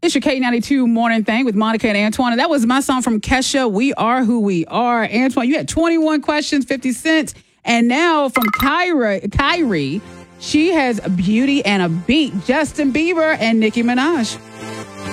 It's your K92 morning thing with Monica and Antoine. And that was my song from Kesha, We Are Who We Are. Antoine, you had 21 questions, 50 cents. And now from Kyrie, she has Beauty and a Beat, Justin Bieber and Nicki Minaj.